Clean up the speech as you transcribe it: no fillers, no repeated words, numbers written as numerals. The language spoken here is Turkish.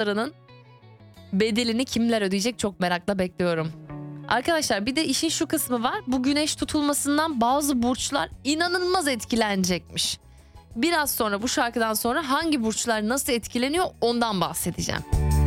bedelini kimler ödeyecek çok merakla bekliyorum. Arkadaşlar bir de işin şu kısmı var. Bu güneş tutulmasından bazı burçlar inanılmaz etkilenecekmiş. Biraz sonra bu şarkıdan sonra hangi burçlar nasıl etkileniyor ondan bahsedeceğim.